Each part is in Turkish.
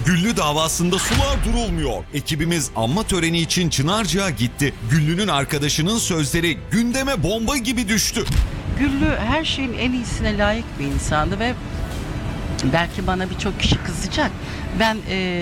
Güllü davasında sular durulmuyor. Ekibimiz anma töreni için Çınarcık'a gitti. Güllü'nün arkadaşının sözleri gündeme bomba gibi düştü. Güllü her şeyin en iyisine layık bir insandı ve belki bana birçok kişi kızacak. Ben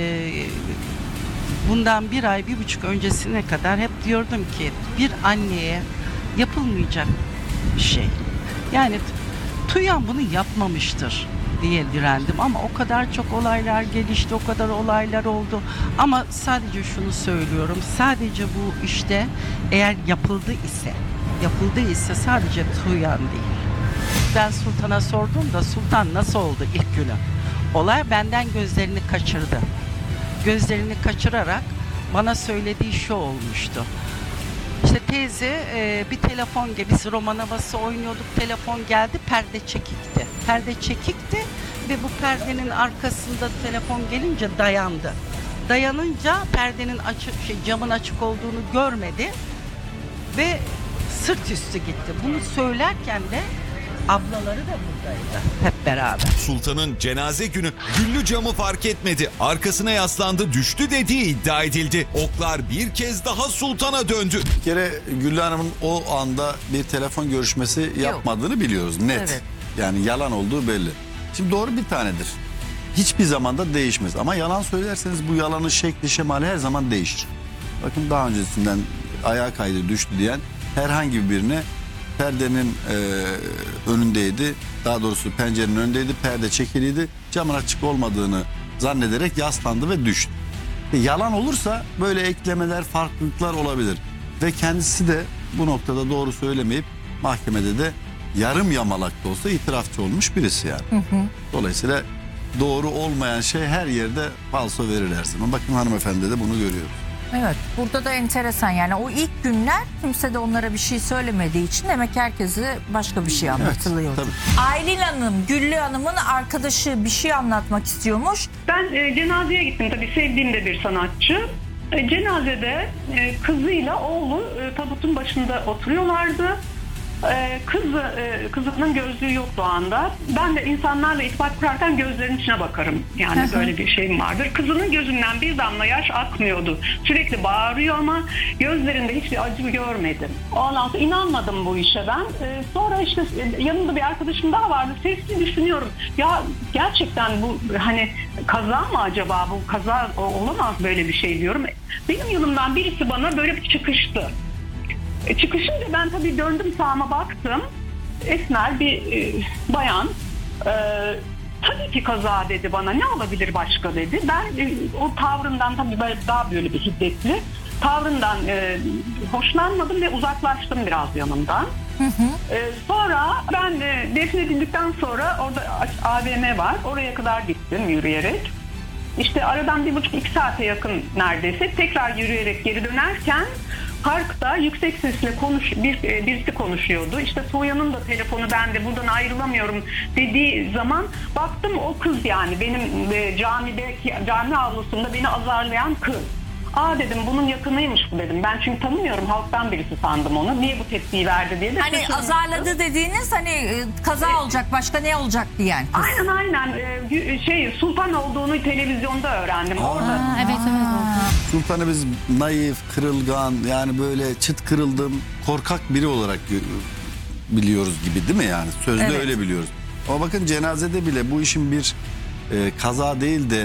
bundan 1 ay, 1,5 öncesine kadar hep diyordum ki bir anneye yapılmayacak bir şey. Yani Tuğyan bunu yapmamıştır diye direndim ama o kadar çok olaylar gelişti, o kadar olaylar oldu. Ama sadece şunu söylüyorum, sadece bu işte eğer yapıldı ise sadece Tuğyan değil. Ben Sultan'a sordum da Sultan nasıl oldu ilk günü? Olay benden gözlerini kaçırdı. Gözlerini kaçırarak bana söylediği şu olmuştu. İşte teyze bir telefon gibi biz roman havası oynuyorduk, telefon geldi, perde çekikti. Perde çekikti ve bu perdenin arkasında telefon gelince dayandı. Dayanınca perdenin camın açık olduğunu görmedi ve sırt üstü gitti. Bunu söylerken de ablaları da buradaydı hep beraber. Sultan'ın cenaze günü Güllü camı fark etmedi. Arkasına yaslandı, düştü dediği iddia edildi. Oklar bir kez daha Sultan'a döndü. Bir kere Güllü Hanım'ın o anda bir telefon görüşmesi yapmadığını biliyoruz net. Evet. Yani yalan olduğu belli. Şimdi doğru bir tanedir. Hiçbir zaman da değişmez. Ama yalan söylerseniz bu yalanın şekli şemali her zaman değişir. Bakın daha öncesinden ayağa kaydı düştü diyen herhangi birine perdenin önündeydi. Daha doğrusu pencerenin önündeydi. Perde çekiliydi. Camın açık olmadığını zannederek yaslandı ve düştü. Yalan olursa böyle eklemeler, farklılıklar olabilir. Ve kendisi de bu noktada doğru söylemeyip mahkemede de yarım yamalak da olsa itirafçı olmuş birisi yani. Dolayısıyla doğru olmayan şey her yerde falso verir her zaman. Bakın hanımefendi de bunu görüyoruz. Evet, burada da enteresan yani o ilk günler kimse de onlara bir şey söylemediği için demek ki herkese başka bir şey anlatılıyor. Evet, tabii. Aylin Hanım, Güllü Hanım'ın arkadaşı bir şey anlatmak istiyormuş. Ben cenazeye gittim, tabii sevdiğim de bir sanatçı. Cenazede kızıyla oğlu tabutun başında oturuyorlardı. Kızının gözlüğü yoktu o anda. Ben de insanlarla irtibat kurarken gözlerinin içine bakarım. Yani böyle bir şeyim vardır. Kızının gözünden bir damla yaş akmıyordu. Sürekli bağırıyor ama gözlerinde hiçbir acı görmedim. Ondan sonra inanmadım bu işe ben. Sonra işte yanımda bir arkadaşım daha vardı. Sesli düşünüyorum. Ya gerçekten bu hani kaza mı acaba? Bu kaza olamaz böyle bir şey diyorum. Benim yanımdan birisi bana böyle bir çıkıştı. Çıkışınca ben tabii döndüm sağıma baktım. Esmer bir bayan. Tabii ki kaza dedi bana. Ne olabilir başka dedi. Ben o tavrından tabii daha böyle bir hiddetli tavrından hoşlanmadım ve uzaklaştım biraz yanımdan. Sonra ben defnedildikten sonra orada AVM var. Oraya kadar gittim yürüyerek. İşte aradan 1,5-2 saate yakın neredeyse tekrar yürüyerek geri dönerken parkta yüksek sesle birisi konuşuyordu. İşte Tuğyan'ın da telefonu bende, buradan ayrılamıyorum dediği zaman baktım o kız yani benim cami avlusunda beni azarlayan kız. Aa dedim bunun yakınıymış bu dedim. Ben çünkü tanımıyorum, halktan birisi sandım onu. Niye bu tepkiyi verdi diye de Hani azarladı dediğiniz hani kaza olacak başka ne olacak diyen kız. Aynen Sultan olduğunu televizyonda öğrendim. Orada. Evet. Sultan'ı biz naif, kırılgan yani böyle çıt kırıldım, korkak biri olarak biliyoruz gibi değil mi yani? Sözde öyle biliyoruz. Ama bakın cenazede bile bu işin bir kaza değil de